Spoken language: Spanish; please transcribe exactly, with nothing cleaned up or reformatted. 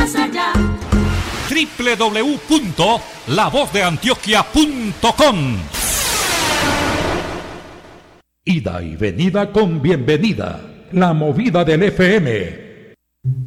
más allá. doble u doble u doble u punto la voz de antioquia punto com. Ida y venida con bienvenida. La movida del F M.